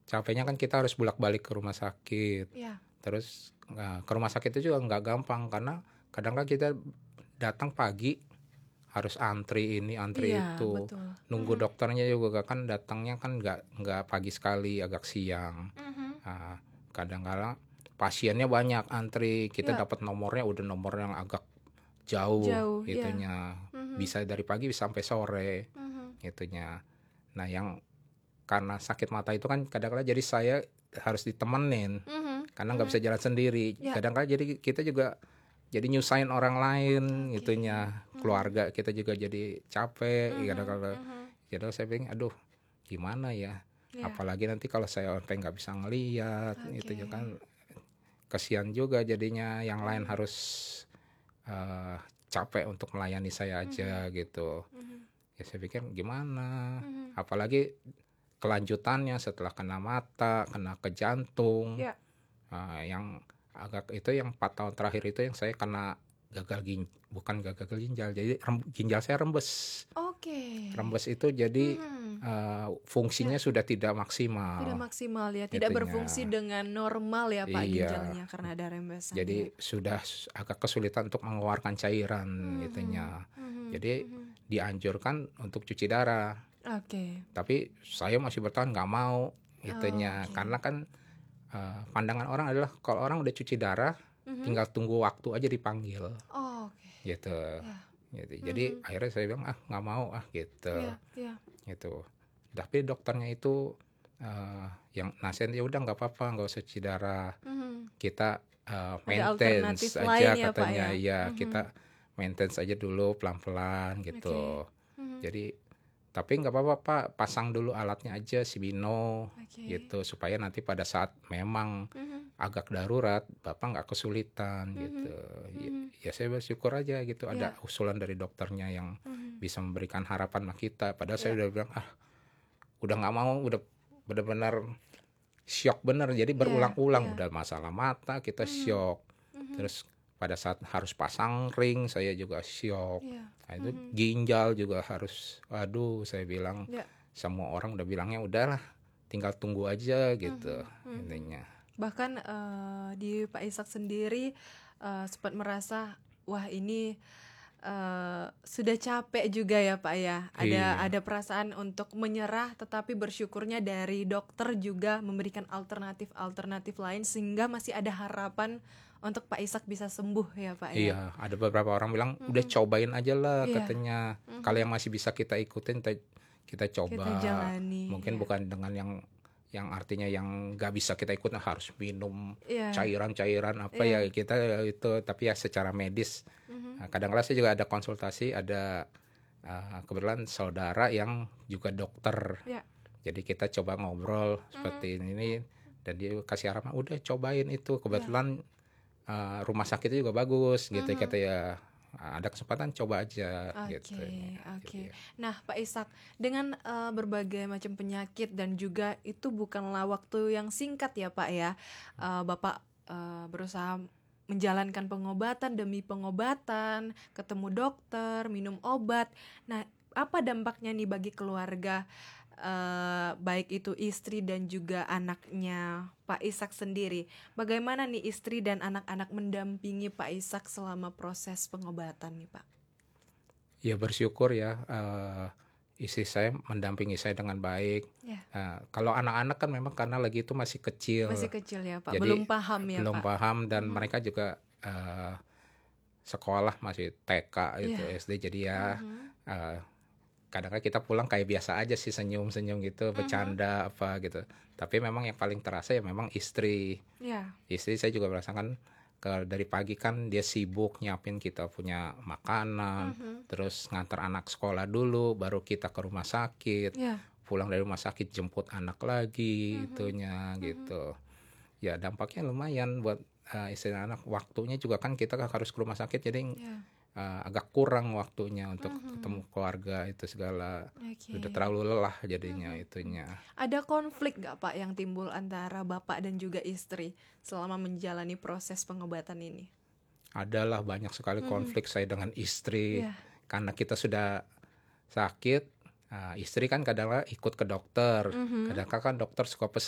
capeknya kan kita harus bolak-balik ke rumah sakit. Iya. Terus ke rumah sakit itu juga nggak gampang karena kadang kan kita datang pagi harus antri ini antri Iya, itu, betul. nunggu dokternya juga kan datangnya kan nggak pagi sekali, agak siang. Nah, kadang-kadang pasiennya banyak antri, kita Ya, dapat nomornya udah nomor yang agak jauh jauh, ya. itunya, bisa dari pagi bisa sampai sore itunya. Nah yang karena sakit mata itu kan kadang-kadang jadi saya harus ditemenin karena nggak bisa jalan sendiri. Ya. Kadang-kadang jadi kita juga jadi nyusahin orang lain Oke. itunya, keluarga kita juga jadi capek kadang-kadang. Jadi saya pikir aduh gimana ya, Ya. apalagi nanti kalau saya sampai nggak bisa ngelihat Oke. itu kan kasihan juga jadinya, yang lain harus capek untuk melayani saya aja gitu. Ya saya pikir gimana, apalagi kelanjutannya setelah kena mata, kena ke jantung. Ya. Yang agak itu yang 4 tahun terakhir itu yang saya kena bukan gagal ginjal, jadi ginjal saya rembes. Oke. Rembes itu jadi fungsinya sudah tidak maksimal. Tidak maksimal ya, tidak itunya. berfungsi dengan normal ya Pak Iya. ginjalnya karena ada rembesan. Jadi sudah agak kesulitan untuk mengeluarkan cairan itunya. Jadi dianjurkan untuk cuci darah. Oke. Tapi saya masih bertahan nggak mau itunya, karena kan pandangan orang adalah kalau orang udah cuci darah tinggal tunggu waktu aja dipanggil. Oke. Gitu. Ya. Gitu. Jadi akhirnya saya bilang nggak mau gitu. Ya. Gitu. Tapi dokternya itu yang nasihat ya udah nggak apa-apa, nggak usah cuci darah. Kita maintenance alternatif aja lain ya, Pak, katanya ya? kita maintenance aja dulu pelan-pelan gitu. Jadi tapi nggak apa-apa Pak, pasang dulu alatnya aja si Bino gitu supaya nanti pada saat memang agak darurat Bapak nggak kesulitan gitu. Ya saya bersyukur aja gitu ada usulan dari dokternya yang bisa memberikan harapan sama kita. Padahal saya udah bilang udah nggak mau, udah benar-benar shock bener. Jadi berulang-ulang udah masalah mata kita shock. Terus pada saat harus pasang ring saya juga shock. Nah, itu ginjal juga harus, waduh saya bilang semua orang udah bilangnya udahlah tinggal tunggu aja gitu intinya. Bahkan di Pak Ishak sendiri sempat merasa wah ini sudah capek juga ya Pak ya. Ada perasaan untuk menyerah, tetapi bersyukurnya dari dokter juga memberikan alternatif lain sehingga masih ada harapan untuk Pak Ishak bisa sembuh ya Pak ya. Iya, ada beberapa orang bilang udah cobain aja lah katanya. Kalau yang masih bisa kita ikutin kita coba. Kita jalani. Mungkin bukan dengan yang artinya yang nggak bisa kita ikutin harus minum cairan-cairan apa ya kita itu, tapi ya secara medis. Kadang-kadang saya juga ada konsultasi, ada kebetulan saudara yang juga dokter. Jadi kita coba ngobrol seperti ini dan dia kasih harapan udah cobain itu, kebetulan rumah sakitnya juga bagus gitu kata ya, ada kesempatan coba aja gitu. Oke. Nah Pak Ishak, dengan berbagai macam penyakit dan juga itu bukanlah waktu yang singkat ya Pak ya, Bapak berusaha menjalankan pengobatan demi pengobatan, ketemu dokter, minum obat. Nah apa dampaknya nih bagi keluarga, baik itu istri dan juga anaknya Pak Ishak sendiri? Bagaimana nih istri dan anak-anak mendampingi Pak Ishak selama proses pengobatan nih Pak? Ya bersyukur ya, istri saya mendampingi saya dengan baik. Kalau anak-anak kan memang karena lagi itu masih kecil. Masih kecil ya Pak, jadi belum paham ya belum Pak. paham dan mereka juga sekolah masih TK itu SD, jadi ya kadang-kadang kita pulang kayak biasa aja sih, senyum-senyum gitu, bercanda apa gitu. Tapi memang yang paling terasa ya memang istri. Istri saya juga merasakan dari pagi kan dia sibuk nyiapin kita punya makanan, terus ngantar anak sekolah dulu, baru kita ke rumah sakit, pulang dari rumah sakit jemput anak lagi, itunya gitu. Ya dampaknya lumayan buat istri dan anak. Waktunya juga kan kita harus ke rumah sakit, jadi agak kurang waktunya untuk ketemu keluarga itu segala. Udah terlalu lelah jadinya itunya. Ada konflik gak Pak yang timbul antara Bapak dan juga istri selama menjalani proses pengobatan ini? Adalah banyak sekali konflik saya dengan istri. Karena kita sudah sakit, istri kan kadang-kadang ikut ke dokter. Kadang-kadang kan dokter suka pesan